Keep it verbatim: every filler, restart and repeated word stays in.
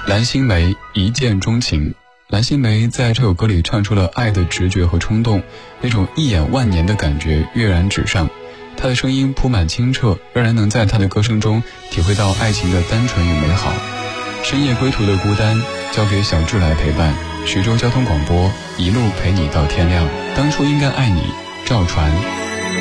蓝心湄一见钟情。蓝心湄在这首歌里唱出了爱的直觉和冲动，那种一眼万年的感觉跃然纸上。她的声音铺满清澈，让人能在她的歌声中体会到爱情的单纯与美好。深夜归途的孤单交给小智来陪伴。徐州交通广播，一路陪你到天亮。当初应该爱你，赵传。